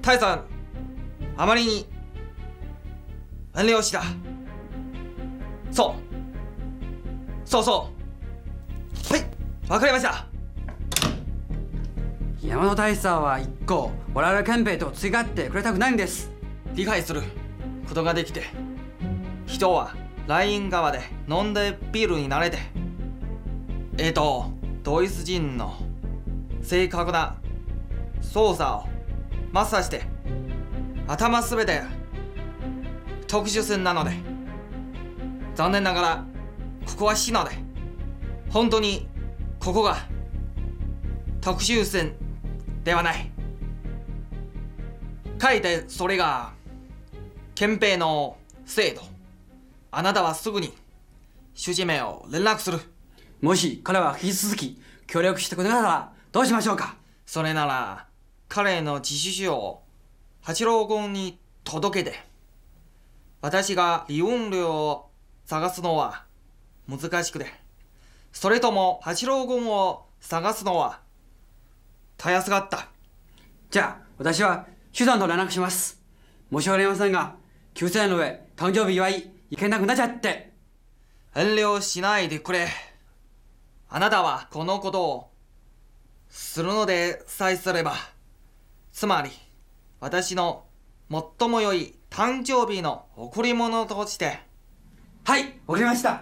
泰山あまりに遠慮した。そうはい、わかりました。 山野大佐は一向我々憲兵と違ってくれたくないんです。 理解することができて、人はライン側で飲んでビールに慣れて、ドイツ人の正確な操作をマスターして、頭すべて特殊戦なので、残念ながらここは死ので、本当にここが特殊戦ではない。かえってそれが憲兵の制度。あなたはすぐに主治名を連絡する。 もし彼は引き続き協力してくれたらどうしましょうか。 それなら彼の自首書を八郎君に届けて、私が離婚料を探すのは難しくて、それとも八郎君を探すのはたやすかった。 じゃあ私は手段と連絡します。申し訳ありませんが、9歳の上誕生日祝い行けなくなっちゃって。 遠慮しないでくれ。あなたはこのことをするのでさえすれば、つまり私の最も良い誕生日の贈り物として。 はい、わかりました。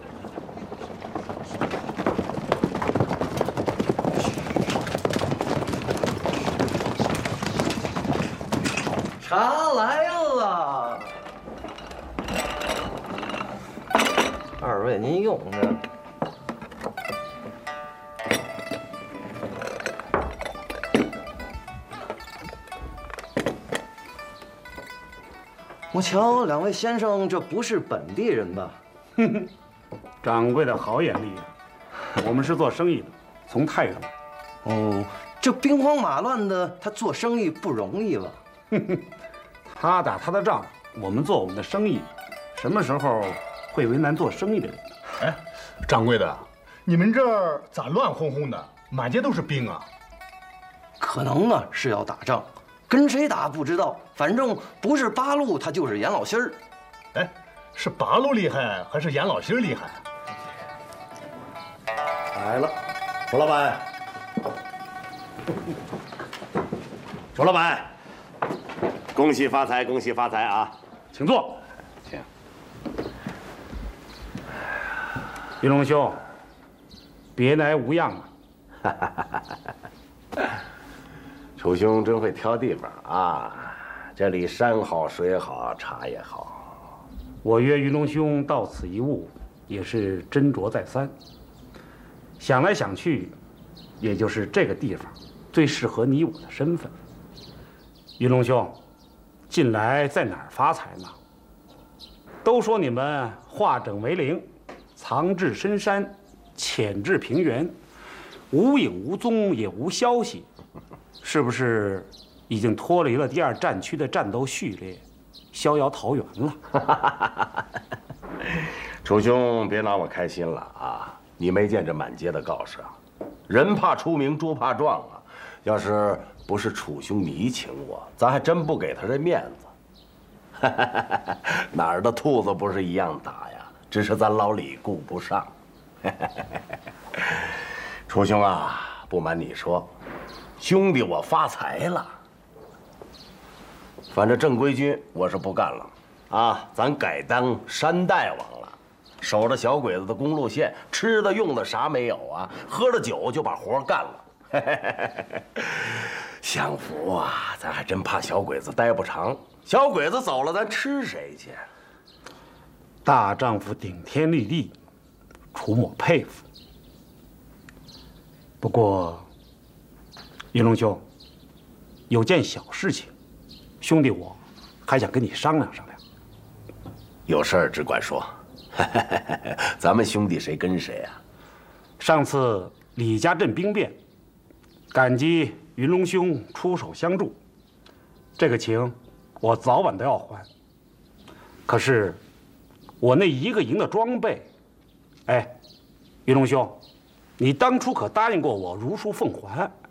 茶来了，二位您用着。我瞧两位先生这不是本地人吧？ 哼哼，掌柜的好眼力啊！我们是做生意的，从太原来。 哦，这兵荒马乱的，他做生意不容易了。 哼哼，他打他的仗，我们做我们的生意，什么时候会为难做生意的人？ 哎，掌柜的，你们这儿咋乱哄哄的？满街都是兵啊！ 可能啊是要打仗，跟谁打不知道，反正不是八路，他就是严老心儿。 哎，是八路厉害还是严老心儿厉害？ 来了，楚老板，楚老板，恭喜发财，恭喜发财啊！ 请坐。请。云龙兄，别来无恙啊！楚兄真会挑地方啊！这里山好水好，茶也好。 我约云龙兄到此一晤，也是斟酌再三。想来想去，也就是这个地方最适合你我的身份。云龙兄，近来在哪儿发财呢？都说你们化整为零，藏至深山，潜至平原，无影无踪，也无消息，是不是已经脱离了第2战区的战斗序列，逍遥桃源了？ 楚兄，别拿我开心了啊！你没见这满街的告示啊？人怕出名，猪怕壮啊！要是不是楚兄你请我，咱还真不给他这面子。哪儿的兔子不是一样打呀？只是咱老李顾不上。楚兄啊，不瞒你说，兄弟我发财了。反正正规军我是不干了啊，咱改当山大王了。守着小鬼子的公路线，吃的用的啥没有啊？喝了酒就把活干了。相府啊，咱还真怕小鬼子待不长。小鬼子走了，咱吃谁去？ 大丈夫顶天立地，楚某佩服。不过，云龙兄，有件小事情，兄弟我还想跟你商量商量。 有事儿只管说。咱们兄弟谁跟谁啊？ 上次李家镇兵变，感激云龙兄出手相助，这个情我早晚都要还。可是我那1个营的装备，哎，云龙兄，你当初可答应过我如数奉还。